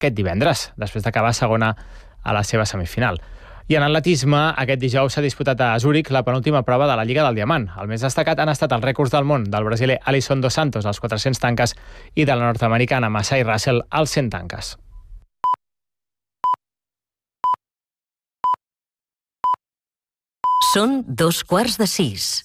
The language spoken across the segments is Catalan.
aquest divendres, després d'acabar segona a la seva semifinal. I en atletisme, aquest dijous s'ha disputat a Zúrich la penúltima prova de la Lliga del Diamant. El més destacat han estat els rècords del món del brasiler Alisson dos Santos als 400 tanques i de la nord-americana Masai Russell als 100 tanques. Són 5:15.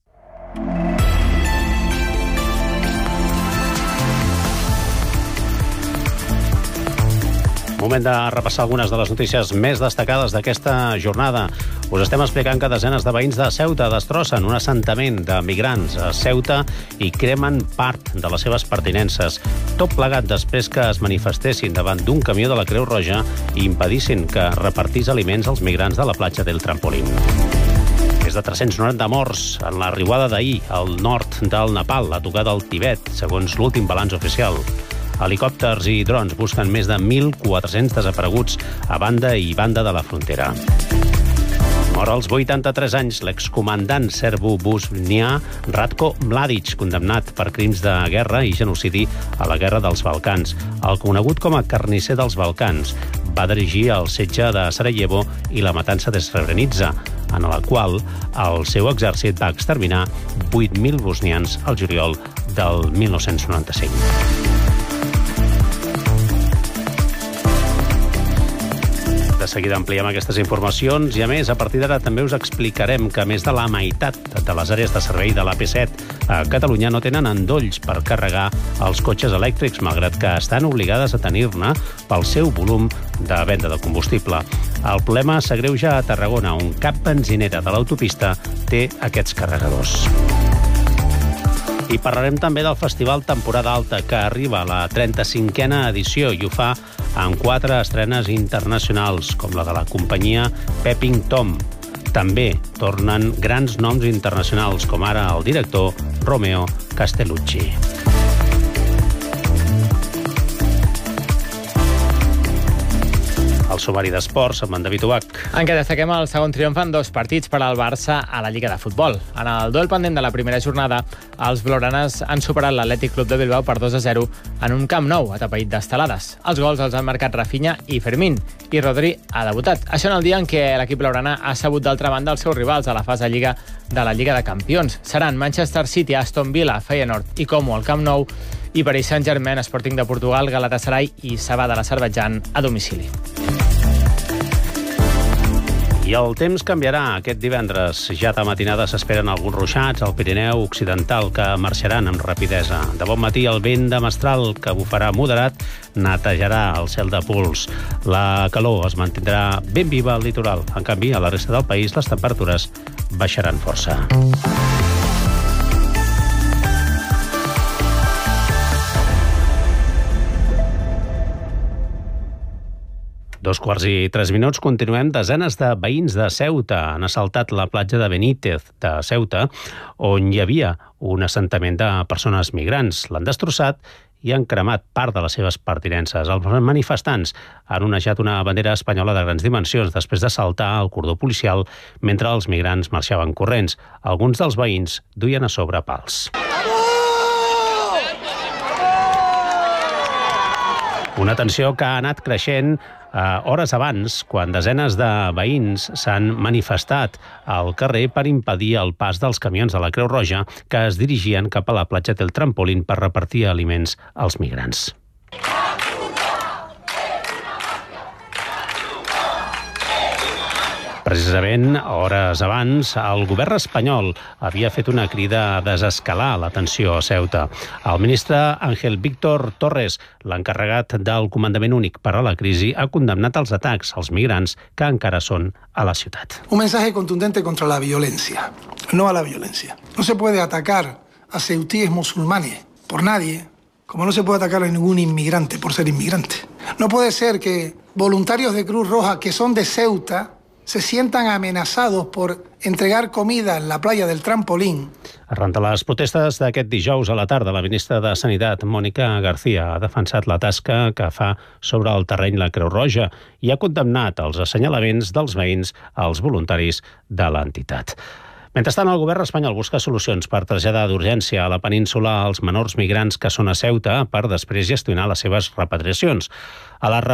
Moment de repassar algunes de les notícies més destacades d'aquesta jornada. Us estem explicant que desenes de veïns de Ceuta destrossen un assentament de migrants a Ceuta i cremen part de les seves pertinences. Tot plegat després que es manifestessin davant d'un camió de la Creu Roja i impedissin que repartís aliments als migrants de la platja del Trampolín. Més de 390 morts en la riuada d'ahir al nord del Nepal, a tocar del Tibet, segons l'últim balanç oficial. Helicòpters i drons busquen més de 1.400 desapareguts a banda i banda de la frontera. Mor als 83 anys l'excomandant serbo-bosnià Ratko Mladic, condemnat per crims de guerra i genocidi a la Guerra dels Balcans. El conegut com a carnisser dels Balcans va dirigir el setge de Sarajevo i la matança de Srebrenica, en la qual el seu exèrcit va exterminar 8.000 bosnians al juliol del 1995. De seguida ampliem aquestes informacions i, a més, a partir d'ara també us explicarem que més de la meitat de les àrees de servei de l'AP7 a Catalunya no tenen endolls per carregar els cotxes elèctrics, malgrat que estan obligades a tenir-ne pel seu volum de venda de combustible. El problema s'agreuja a Tarragona, on cap benzinera de l'autopista té aquests carregadors. I parlarem també del Festival Temporada Alta, que arriba a la 35a edició i ho fa amb 4 estrenes internacionals, com la de la companyia Peeping Tom. També tornen grans noms internacionals, com ara el director Romeo Castellucci. El sumari d'esports amb en David Ubach. En què destaquem el segon triomf en 2 partits per al Barça a la Lliga de Futbol. En el duel pendent de la primera jornada, els blaugranes han superat l'Atlètic Club de Bilbao per 2-0 en un Camp Nou atapeït d'estelades. Els gols els han marcat Rafinha i Fermín, i Rodri ha debutat. Això en el dia en què l'equip blaugrana ha sabut d'altra banda els seus rivals a la fase Lliga de la Lliga de Campions. Seran Manchester City, Aston Villa, Feyenoord i Como al Camp Nou, i Paris Saint-Germain, Sporting de Portugal, Galatasaray i Sabah de l'Azerbaidjan a domicili. I el temps canviarà aquest divendres. Ja de matinada s'esperen alguns ruixats al Pirineu occidental que marxaran amb rapidesa. De bon matí el vent de mestral, que bufarà moderat, netejarà el cel de pols. La calor es mantindrà ben viva al litoral. En canvi, a la resta del país les temperatures baixaran força. 2:03. Continuem. Desenes de veïns de Ceuta han assaltat la platja de Benítez de Ceuta, on hi havia un assentament de persones migrants. L'han destrossat i han cremat part de les seves pertinences. Els manifestants han onejat una bandera espanyola de grans dimensions després de saltar el cordó policial mentre els migrants marxaven corrents. Alguns dels veïns duien a sobre pals. Una tensió que ha anat creixent hores abans, quan desenes de veïns s'han manifestat al carrer per impedir el pas dels camions de la Creu Roja que es dirigien cap a la platja del Trampolín per repartir aliments als migrants. Precisament, hores abans, el govern espanyol havia fet una crida a desescalar la tensió a Ceuta. El ministre Ángel Víctor Torres, l'encarregat del comandament únic per a la crisi, ha condemnat els atacs als migrants que encara són a la ciutat. Un mensaje contundente contra la violencia, no a la violencia. No se puede atacar a ceutíes musulmanes por nadie, como no se puede atacar a ningún inmigrante por ser inmigrante. No puede ser que voluntarios de Cruz Roja que son de Ceuta se sientan amenazados por entregar comida en la playa del Trampolín. Arran de les protestes d'aquest dijous a la tarda, la ministra de Sanitat, Mónica García, ha defensat la tasca que fa sobre el terreny la Creu Roja i ha condemnat els assenyalaments dels veïns als voluntaris de l'entitat. Mentrestant, el govern espanyol busca solucions per traslladar d'urgència a la península els menors migrants que són a Ceuta per després gestionar les seves repatriacions. A la